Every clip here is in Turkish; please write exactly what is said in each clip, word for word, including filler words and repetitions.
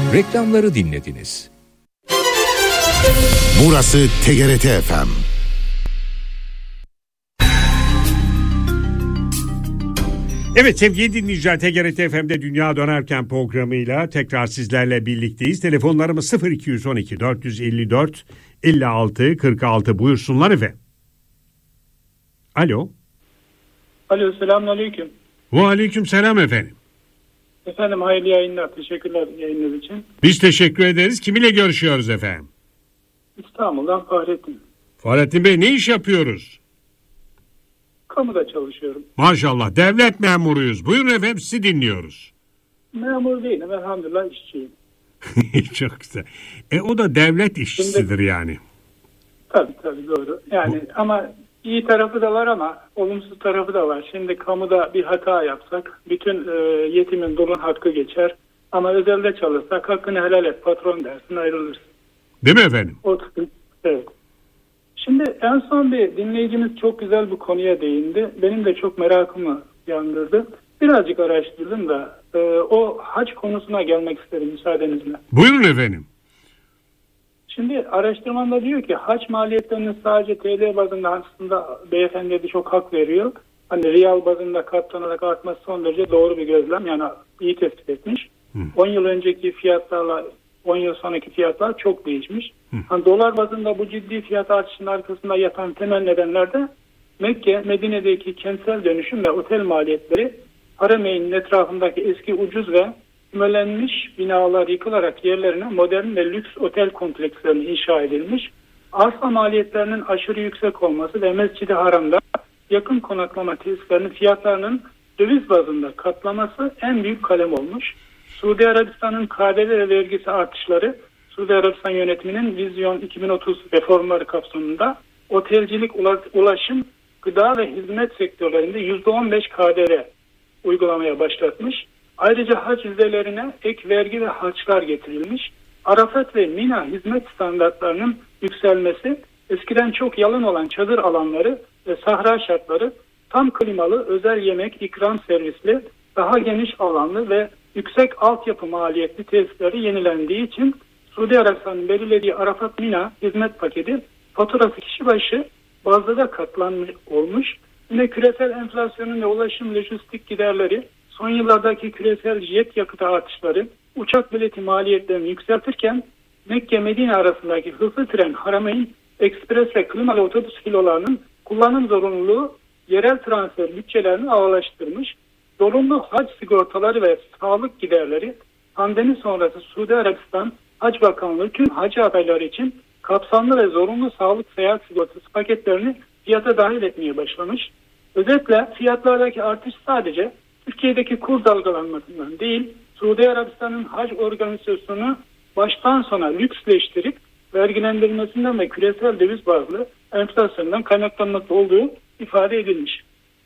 Reklamları dinlediniz. Burası T G R T F M. Evet sevgili dinleyiciler, T G R T F M'de Dünya Dönerken programıyla tekrar sizlerle birlikteyiz. Telefonlarımız sıfır iki on iki dört yüz elli dört elli altı kırk altı, buyursunlar efendim. Alo. Alo, selamünaleyküm. Ve aleyküm selam efendim. Efendim hayırlı yayınlar. Teşekkürler yayınınız için. Biz teşekkür ederiz. Kim ile görüşüyoruz efendim? İstanbul'dan Fahrettin. Fahrettin Bey, ne iş yapıyoruz? Kamuda çalışıyorum. Maşallah, devlet memuruyuz. Buyurun efendim, sizi dinliyoruz. Memur değilim, elhamdülillah işçiyim. Çok güzel. E o da devlet işçisidir Şimdi, yani. Tabii tabii doğru. Yani Bu... ama iyi tarafı da var ama olumsuz tarafı da var. Şimdi kamuda bir hata yapsak bütün e, yetimin dolun hakkı geçer. Ama özelde çalışsak hakkını helal et patron dersin, ayrılırsın. Değil mi efendim? O, evet. Şimdi en son bir dinleyicimiz çok güzel bir konuya değindi. Benim de çok merakımı yandırdı. Birazcık araştırdım da e, o hac konusuna gelmek isterim müsaadenizle. Buyurun efendim. Şimdi araştırmanda diyor ki hac maliyetlerinin sadece T L bazında, aslında beyefendi de çok hak veriyor. Hani riyal bazında katlanarak artması son derece doğru bir gözlem. Yani iyi tespit etmiş. Hı. on yıl önceki fiyatlarla on yıl sonraki fiyatlar çok değişmiş. Hani dolar bazında bu ciddi fiyat artışının arkasında yatan temel nedenler de Mekke, Medine'deki kentsel dönüşüm ve otel maliyetleri, Harameyn'in etrafındaki eski ucuz ve kümelenmiş binalar yıkılarak yerlerine modern ve lüks otel komplekslerinin inşa edilmiş, arsa maliyetlerinin aşırı yüksek olması ve Mescid-i Haram'da yakın konaklama tesislerinin fiyatlarının döviz bazında katlaması en büyük kalem olmuş. Suudi Arabistan'ın K D V ve vergisi artışları, Suudi Arabistan yönetiminin Vizyon iki bin otuz reformları kapsamında otelcilik, ulaşım, gıda ve hizmet sektörlerinde yüzde on beş K D V uygulamaya başlatmış. Ayrıca hac üzelerine ek vergi ve harçlar getirilmiş. Arafat ve Mina hizmet standartlarının yükselmesi, eskiden çok yalın olan çadır alanları ve sahra şartları tam klimalı, özel yemek, ikram servisli, daha geniş alanlı ve yüksek altyapı maliyetli tesisleri yenilendiği için Suudi Arabistan'ın belirlediği Arafat Mina hizmet paketi faturası kişi başı bazda da katlanmış olmuş. Yine küresel enflasyonun ve ulaşım lojistik giderleri, son yıllardaki küresel jet yakıtı artışları uçak bileti maliyetlerini yükseltirken Mekke Medine arasındaki hızlı tren, Harameyn, ekspres ve klimalı otobüs filolarının kullanım zorunluluğu yerel transfer bütçelerini ağırlaştırmış. Zorunlu hac sigortaları ve sağlık giderleri, pandemi sonrası Suudi Arabistan Hac Bakanlığı tüm hac adayları için kapsamlı ve zorunlu sağlık seyahat sigortası paketlerini fiyata dahil etmeye başlamış. Özetle fiyatlardaki artış sadece Türkiye'deki kur dalgalanmasından değil, Suudi Arabistan'ın hac organizasyonunu baştan sona lüksleştirip vergilendirmesinden ve küresel döviz bazlı enflasyondan kaynaklanmakta olduğu ifade edilmiş.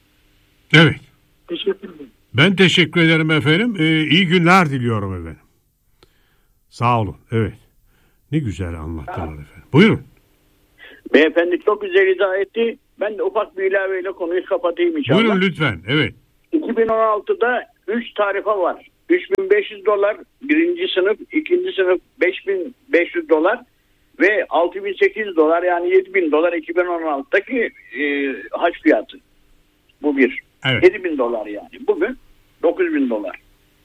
Evet. Teşekkür ederim. Ben teşekkür ederim efendim. Ee, iyi günler diliyorum efendim. Sağ olun. Evet. Ne güzel anlattılar efendim. Buyurun. Beyefendi çok güzel izah etti. Ben de ufak bir ilaveyle konuyu kapatayım inşallah. Buyurun lütfen. Evet. iki bin on altıda üç tarife var. üç bin beş yüz dolar birinci sınıf, ikinci sınıf beş bin beş yüz dolar ve altı bin sekiz yüz dolar, yani yedi bin dolar iki bin on altıdaki e, hac fiyatı. Bu bir. Evet. yedi bin dolar yani. Bugün dokuz bin dolar.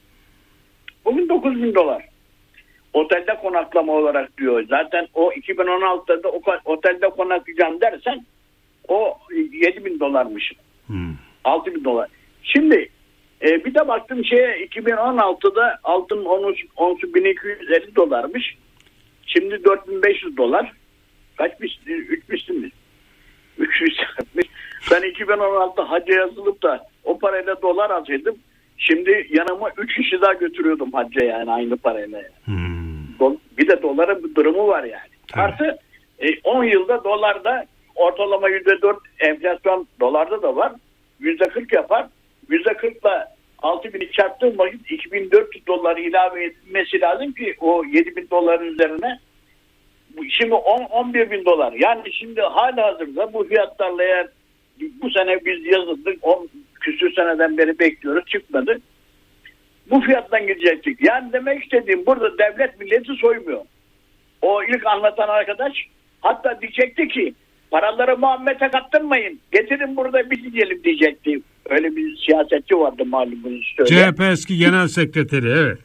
Bugün dokuz bin dolar. Otelde konaklama olarak diyor. Zaten o iki bin on altıda o otelde konaklayacağım dersen o yedi bin dolarmış. Hmm. altı bin dolar. Şimdi e, bir de baktım şeye, iki bin on altıda altın onsu bin iki yüz elli dolarmış. Şimdi dört bin beş yüz dolar. Kaçmış? üç bin üç yüz yapmış. Ben iki bin on altıda hacca yazılıp da o parayla dolar alsaydım, şimdi yanıma üç kişi daha götürüyordum hacca, yani aynı parayla. Yani. Hmm. Bir de doların bir durumu var yani. Evet. Artı on yılda dolarda ortalama yüzde dört enflasyon dolarda da var. yüzde kırk yapar. yüzde kırkla altı bini çarptığım vakit iki bin dört yüz dolar ilave edilmesi lazım ki o yedi bin doların üzerine. Şimdi on on bir bin dolar. Yani şimdi halihazırda bu fiyatlarla, eğer bu sene biz yazıldık, on küsür seneden beri bekliyoruz, çıkmadı. bu fiyattan gidecektik. Yani demek istediğim burada devlet milleti soymuyor. O ilk anlatan arkadaş hatta diyecekti ki paraları Muhammed'e kaptırmayın. Getirin burada biz yiyelim diyecekti. Öyle bir siyasetçi vardı malum bunu söyle. C H P eski genel sekreteri evet.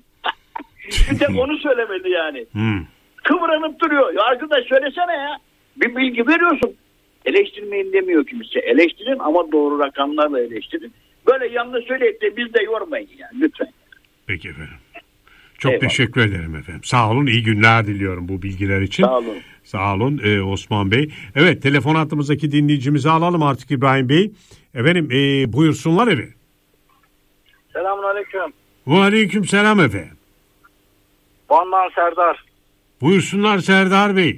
Bir tek onu söylemedi yani. Hmm. Kıvranıp duruyor. Ya arkadaş söylesene ya. Bir bilgi veriyorsun. Eleştirmeyin demiyor kimse. Eleştirin ama doğru rakamlarla eleştirin. Böyle yanlış söyleyip de biz de yormayın yani lütfen. Peki efendim. Çok Eyvallah. teşekkür ederim efendim. Sağ olun, iyi günler diliyorum bu bilgiler için. Sağ olun. Sağ olun ee, Osman Bey. Evet, telefon hattımızdaki dinleyicimizi alalım artık İbrahim Bey. Efendim e, buyursunlar efendim. Selamun aleyküm. Ve aleyküm selam efendim. Van'dan Serdar. Buyursunlar Serdar Bey.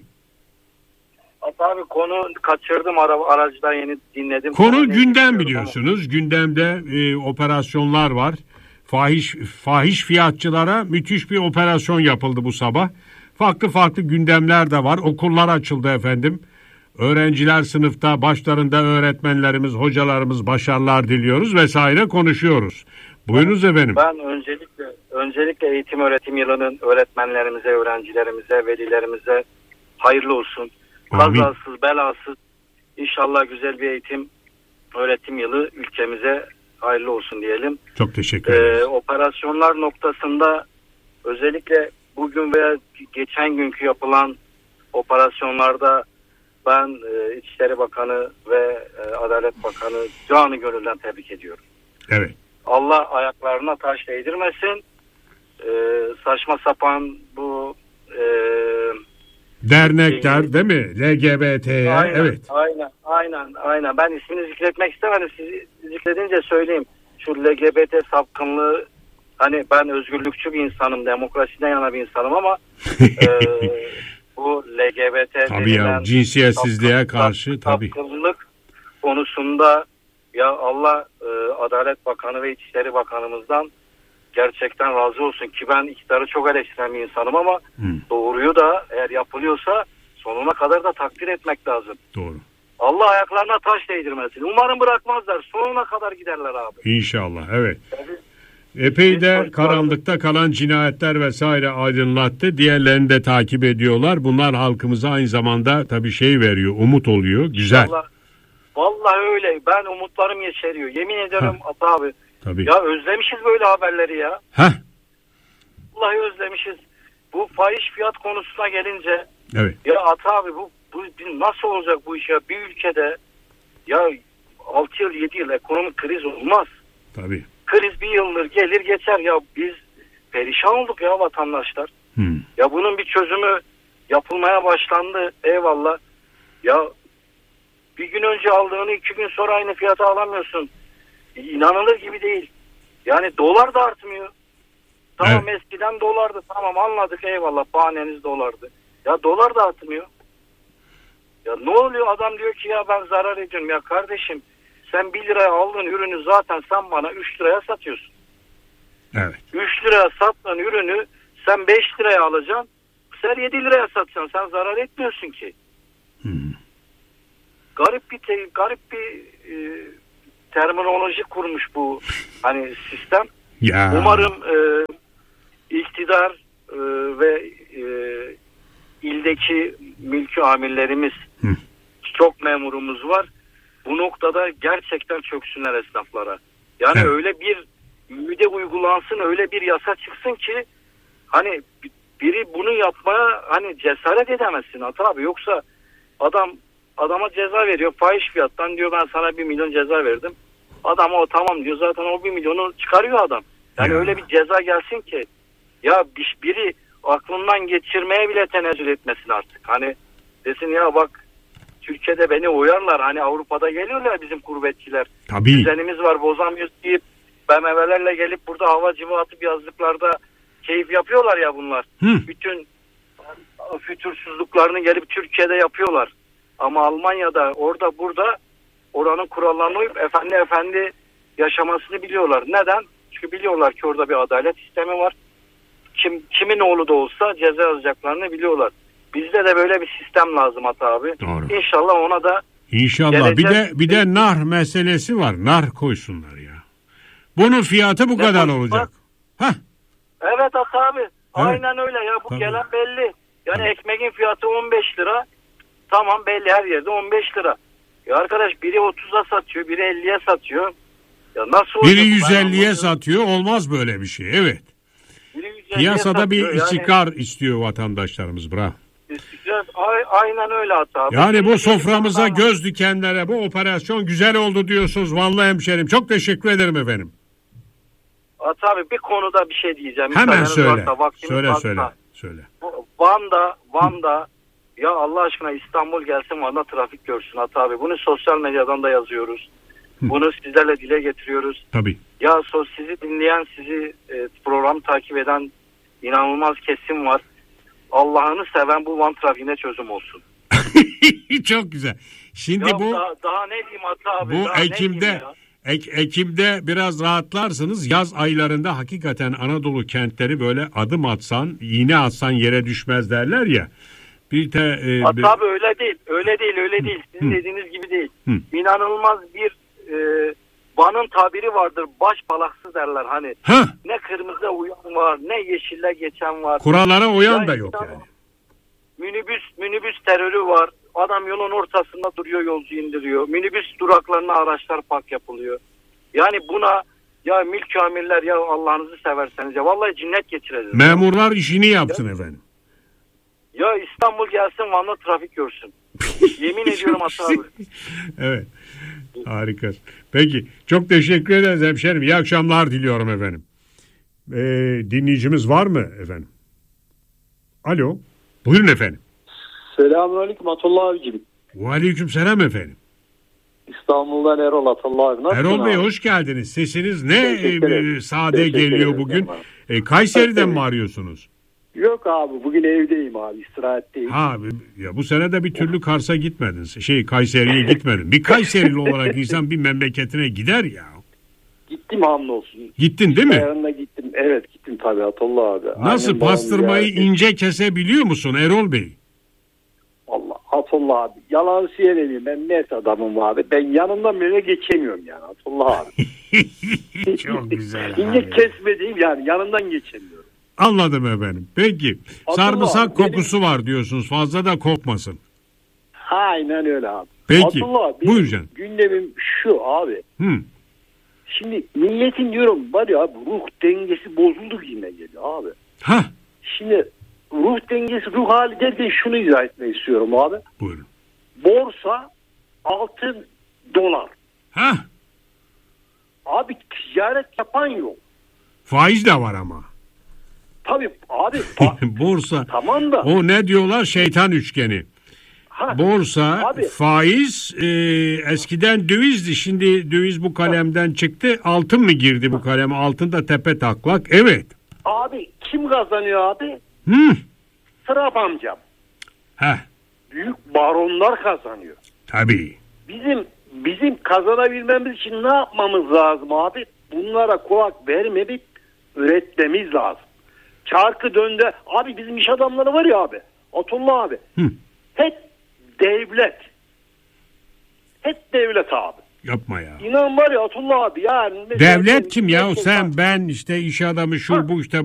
Abi konu kaçırdım ara, aracıdan yeni dinledim. Konu Ne gündem biliyorsunuz. Ama. Gündemde e, operasyonlar var. Fahiş fahiş fiyatçılara müthiş bir operasyon yapıldı bu sabah. Farklı farklı gündemler de var. Okullar açıldı efendim. Öğrenciler sınıfta, başlarında öğretmenlerimiz, hocalarımız başarılar diliyoruz vesaire konuşuyoruz. Buyurunuz efendim. Ben öncelikle öncelikle eğitim öğretim yılının öğretmenlerimize, öğrencilerimize, velilerimize hayırlı olsun. Amin. Kazasız, belasız inşallah güzel bir eğitim öğretim yılı ülkemize hayırlı olsun diyelim. Çok teşekkür ederim. Ee, operasyonlar noktasında özellikle bugün veya geçen günkü yapılan operasyonlarda ben e, İçişleri Bakanı ve e, Adalet Bakanı canı gönülden tebrik ediyorum. Evet. Allah ayaklarına taş değdirmesin. Ee, saçma sapan bu e, dernekler değil mi? L G B T'ye aynen, evet. Aynen, aynen, aynen. Ben ismini zikretmek istemedim. Sizi zikredince söyleyeyim. Şu L G B T sapkınlığı, hani ben özgürlükçü bir insanım, demokrasiden yana bir insanım ama e, bu L G B T tabii ya, cinsiyetsizliğe sapkın, karşı tabii. Sapkınlık konusunda ya Allah e, Adalet Bakanı ve İçişleri Bakanımızdan gerçekten razı olsun ki ben iktidarı çok eleştiren bir insanım ama hmm. doğruyu da eğer yapılıyorsa sonuna kadar da takdir etmek lazım. Doğru. Allah ayaklarına taş değdirmesin. Umarım bırakmazlar. Sonuna kadar giderler abi. İnşallah evet. Yani, epey de karanlıkta kalan cinayetler vesaire aydınlattı. Diğerlerini de takip ediyorlar. Bunlar halkımıza aynı zamanda tabii şey veriyor, umut oluyor. Güzel. Vallahi, vallahi öyle. Ben umutlarım yeşeriyor. Yemin ederim Ata abi. Tabii. Ya özlemişiz böyle haberleri ya. Heh. Vallahi özlemişiz. Bu fahiş fiyat konusuna gelince evet. Ya Ata abi bu, bu nasıl olacak bu iş ya? Bir ülkede ya altı yıl yedi yıl ekonomik kriz olmaz. Tabii. Kriz bir yıldır gelir geçer ya, biz perişan olduk ya vatandaşlar. Hmm. Ya bunun bir çözümü yapılmaya başlandı, eyvallah. Ya bir gün önce aldığını iki gün sonra aynı fiyata alamıyorsun. İnanılır gibi değil. Yani dolar da artmıyor. Tamam evet. Eskiden dolardı, tamam anladık, eyvallah, bahaneniz dolardı. Ya dolar da artmıyor. Ya ne oluyor, adam diyor ki ya ben zarar ediyorum. Ya kardeşim sen bir liraya aldığın ürünü zaten sen bana üç liraya satıyorsun. Evet. üç liraya sattığın ürünü sen beş liraya alacaksın. Sen yedi liraya satacaksın. Sen zarar etmiyorsun ki. Hmm. Garip bir te, garip bir e, terminoloji kurmuş bu hani sistem. Ya. Umarım e, iktidar e, ve e, ildeki mülkü amirlerimiz, Hı. çok memurumuz var. Bu noktada gerçekten çöksünler esnaflara. Yani evet. öyle bir müde uygulansın, öyle bir yasa çıksın ki hani biri bunu yapmaya hani cesaret edemezsin Ata abi. Yoksa adam adama ceza veriyor fahiş fiyattan, diyor ben sana bir milyon ceza verdim. Adam o tamam diyor, zaten o bir milyonu çıkarıyor adam. Yani ya. Öyle bir ceza gelsin ki ya biri aklından geçirmeye bile tenezzül etmesin artık. Hani desin ya bak Türkiye'de beni uyarlar. Hani Avrupa'da geliyorlar bizim gurbetçiler. Tabii. Düzenimiz var, bozamıyoruz deyip B M W'lerle gelip burada hava civa atıp yazlıklarda keyif yapıyorlar ya bunlar. Hı. Bütün fütursuzluklarını gelip Türkiye'de yapıyorlar. Ama Almanya'da orada burada oranın kurallarına uyup efendi efendi yaşamasını biliyorlar. Neden? Çünkü biliyorlar ki orada bir adalet sistemi var. Kim kimin oğlu da olsa ceza yazacaklarını biliyorlar. Bizde de böyle bir sistem lazım Ata abi. Doğru. İnşallah ona da İnşallah. Gelecek... Bir de bir de nar meselesi var. Nar koysunlar ya. Bunun fiyatı bu ne kadar olacak? Hah. Evet Ata abi. Aynen öyle ya. Bu Tabii. gelen belli. Yani ekmeğin fiyatı on beş lira. Tamam belli, her yerde on beş lira. Ya arkadaş biri otuza satıyor, biri elliye satıyor. Ya nasıl olacak? Biri yüz elliye satıyor. Olmaz böyle bir şey. Evet. Piyasada bir yani, istikrar istiyor vatandaşlarımız. Bravo. istikrar, aynen öyle Ata abi. Yani bu Şimdi soframıza şimdi- göz dikenlere bu operasyon güzel oldu diyorsunuz. Vallahi hemşerim. Çok teşekkür ederim efendim. Ata abi bir konuda bir şey diyeceğim. Hemen İsterseniz söyle. varsa, vaktiniz Söyle varsa. söyle. Söyle. Van'da, Van'da ya Allah aşkına İstanbul gelsin, Van'da trafik görsün Ata abi. Bunu sosyal medyadan da yazıyoruz. Bunu sizlerle dile getiriyoruz. Tabii. Ya so, sizi dinleyen, sizi e, program takip eden inanılmaz kesim var. Allah'ını seven bu Van trafiğine çözüm olsun. Çok güzel. Şimdi Ya bu daha, daha ne diyeyim Ata abi? bu daha ne Ekim'de diyeyim ya? Ek, Ekim'de biraz rahatlarsınız. Yaz aylarında hakikaten Anadolu kentleri böyle adım atsan, iğne atsan yere düşmez derler ya. Bir de e, Ata bir- abi öyle değil, öyle değil, öyle değil. Sizin dediğiniz gibi değil. Hı. İnanılmaz bir e, Van'ın tabiri vardır. Baş balaksı derler hani. Hah, Ne kırmızı uyan var, ne yeşille geçen var. kurallara uyan Ya da yok insan- yani. Minibüs minibüs terörü var. Adam yolun ortasında duruyor, yolcu indiriyor. Minibüs duraklarına araçlar park yapılıyor. Yani buna ya mülk amirler, ya Allah'ınızı severseniz ya vallahi cinnet geçireceğiz. Memurlar işini yapsın efendim. Ya İstanbul gelsin, Van'da trafik görsün. Yemin ediyorum Ata abi. Evet. Harika. Peki. Çok teşekkür ederiz hemşerim. İyi akşamlar diliyorum efendim. Ee, dinleyicimiz var mı efendim? Alo. Buyurun efendim. Selamünaleyküm Atullah abicim. Aleyküm selam efendim. İstanbul'dan Erol Atullah abi. Nasılsın Erol Bey abi? hoş geldiniz. Sesiniz ne Teşekkür e, ederim. sade Teşekkür geliyor ederim bugün. canım E, Kayseri'den Teşekkür mi arıyorsunuz? Yok abi bugün evdeyim abi, istirahatteyim. Ha ya bu sene de bir türlü Kars'a gitmedin. Şey Kayseri'ye gitmedin. Bir Kayserili olarak insan bir memleketine gider ya. Gittim hamdolsun. Gittin değil mi? Yarına gittim. Evet gittim tabii Atullah abi. Nasıl Annem babam pastırmayı ziyaret etti. ince kesebiliyor musun Erol Bey? Allah Atullah abi. Yalan söyleyeyim, ben net adamım abi. Ben yanından birine geçemiyorum yani Atullah abi. Çok güzel. İnce abi. kesmediğim yani yanından geçemiyorum. Anladım efendim. Peki Atullah sarımsak abi, benim- kokusu var diyorsunuz. Fazla da kokmasın. Aynen öyle abi. Peki, Atullah abi, benim buyur canım. gündemim şu abi. Hı. Şimdi milletin diyorum var ya abi, ruh dengesi bozuldu yine geliyor abi. Ha Şimdi ruh dengesi, ruh hali derken şunu izah etmek istiyorum abi. buyurun. Borsa, altın, dolar. Ha Abi ticaret yapan yok. faiz de var ama. Tabii abi fa- Borsa. tamam da. O ne diyorlar? Şeytan üçgeni. Ha, Borsa, Abi. faiz, e, eskiden dövizdi. Şimdi döviz bu kalemden çıktı. Altın mı girdi bu kaleme? Altın da tepe taklak. Evet. abi kim kazanıyor abi? Hı. Sırap amcam. Heh, Büyük baronlar kazanıyor. tabii. Bizim bizim kazanabilmemiz için ne yapmamız lazım abi? Bunlara kulak vermeyip üretmemiz lazım. Çarkı döndü. Abi bizim iş adamları var ya abi. Atullah abi. Hı. Hep devlet. Hep devlet abi. Yapma ya. İnan var ya Atullah abi yani. Devlet kim ya? Sen, ben, işte iş adamı, şu Ha. bu işte